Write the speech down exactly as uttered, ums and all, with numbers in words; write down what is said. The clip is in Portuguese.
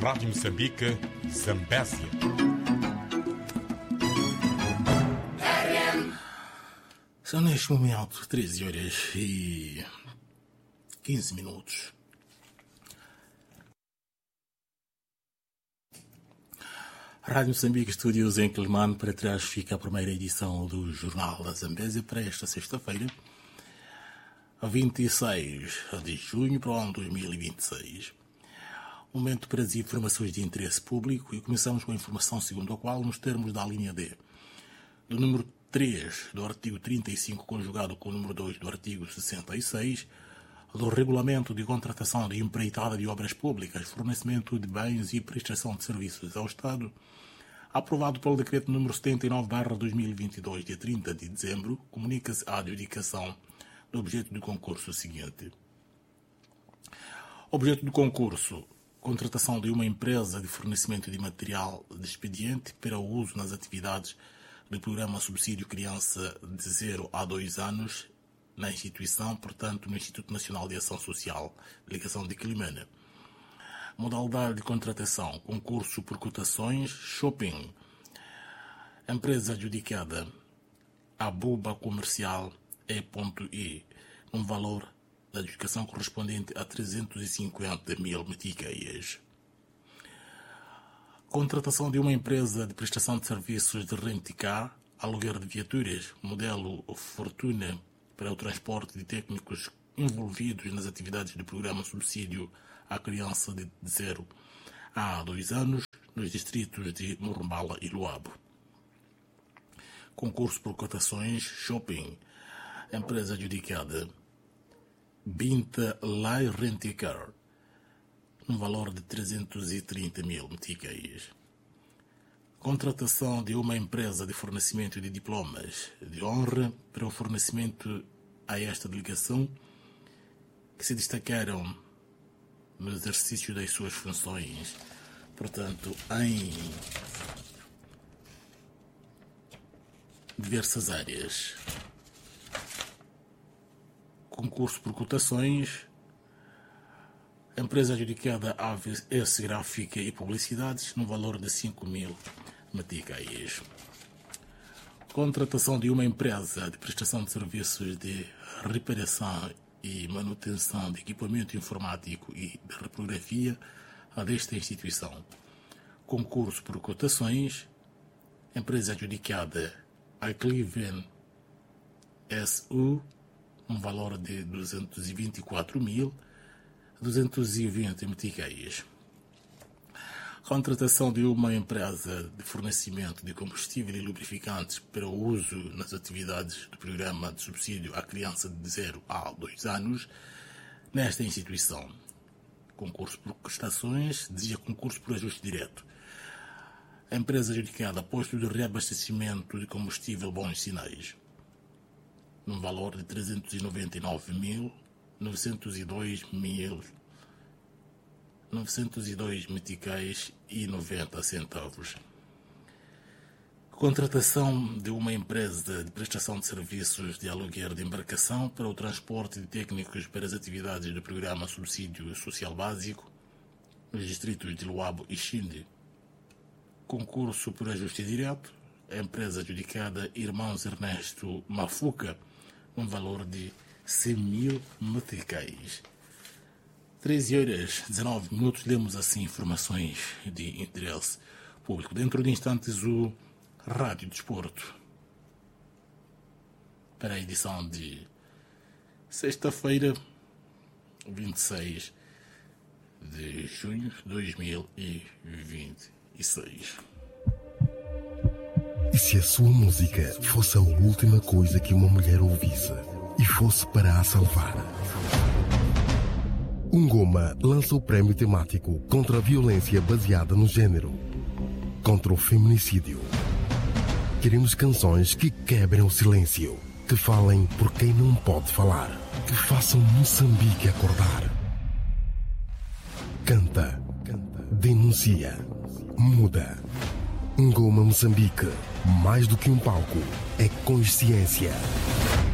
Rádio Moçambique, Zambésia. São neste momento treze horas e quinze minutos. Rádio Moçambique Studios em Quelimane, para trás fica a primeira edição do Jornal da Zambésia para esta sexta-feira, a vinte e seis de junho de dois mil e vinte e seis. Momento para as informações de interesse público, e começamos com a informação segundo a qual, nos termos da linha D do número três do artigo trinta e cinco, conjugado com o número dois do artigo sessenta e seis, do Regulamento de Contratação de Empreitada de Obras Públicas, Fornecimento de Bens e Prestação de Serviços ao Estado, aprovado pelo Decreto número setenta e nove barra dois mil e vinte e dois, de trinta de dezembro, comunica-se a adjudicação do objeto do concurso seguinte. Objeto do concurso: contratação de uma empresa de fornecimento de material de expediente para o uso nas atividades do Programa Subsídio Criança de zero a dois anos na instituição, portanto, no Instituto Nacional de Ação Social, Delegação de Quelimane. Modalidade de contratação: concurso por cotações, shopping. Empresa adjudicada: Abuba Comercial E.I, um valor da adjudicação correspondente a trezentos e cinquenta mil meticais. Contratação de uma empresa de prestação de serviços de rent-car, aluguer de viaturas, modelo Fortuna, para o transporte de técnicos envolvidos nas atividades do Programa Subsídio à Criança de zero a dois anos, nos distritos de Morumbala e Luabo. Concurso por cotações, shopping. Empresa adjudicada: Binta Lai Rent-car, um valor de trezentos e trinta mil meticais. Contratação de uma empresa de fornecimento de diplomas de honra para o fornecimento a esta delegação, que se destacaram no exercício das suas funções, portanto, em diversas áreas. Concurso por cotações. Empresa adjudicada A V S Gráfica e Publicidades, no valor de cinco mil meticais. Contratação de uma empresa de prestação de serviços de reparação e manutenção de equipamento informático e de reprografia a desta instituição. Concurso por cotações. Empresa adjudicada a Cliven S U, um valor de duzentos e vinte e quatro mil duzentos e vinte meticais. Contratação de uma empresa de fornecimento de combustível e lubrificantes para o uso nas atividades do Programa de Subsídio à Criança de zero a dois anos nesta instituição. Concurso por prestações, dizia concurso por ajuste direto. Empresa adjudicada a posto de reabastecimento de combustível Bons Sinais, num valor de trezentos e noventa e nove mil novecentos e dois mil novecentos e dois meticais e noventa centavos. Contratação de uma empresa de prestação de serviços de aluguer de embarcação para o transporte de técnicos para as atividades do Programa Subsídio Social Básico nos distritos de Luabo e Xinde. Concurso por ajuste direto. A empresa adjudicada Irmãos Ernesto Mafuca, um valor de cem mil meticais. treze horas e dezenove minutos, lemos assim informações de interesse público. Dentro de instantes, o Rádio Desporto, para a edição de sexta-feira, vinte e seis de junho de dois mil e vinte e seis. E se a sua música fosse a última coisa que uma mulher ouvisse e fosse para a salvar? Ungoma lança o prémio temático contra a violência baseada no género, contra o feminicídio. Queremos canções que quebrem o silêncio, que falem por quem não pode falar, que façam Moçambique acordar. Canta, denuncia, muda. Ungoma Moçambique, mais do que um palco, é consciência.